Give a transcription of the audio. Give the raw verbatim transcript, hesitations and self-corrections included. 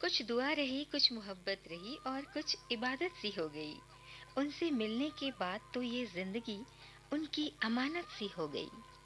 कुछ दुआ रही, कुछ मोहब्बत रही और कुछ इबादत सी हो गई। उनसे मिलने के बाद तो ये ज़िंदगी उनकी अमानत सी हो गई।